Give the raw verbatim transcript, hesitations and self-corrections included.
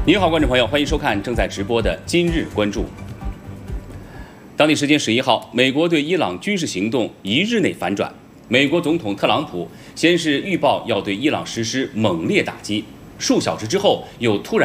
您好，观众朋友，欢迎收看正在直播的《今日关注》。当地时间十一号，美国对伊朗军事行动一日内反转。美国总统特朗普先是预报要对伊朗实施猛烈打击，数小时之后又突然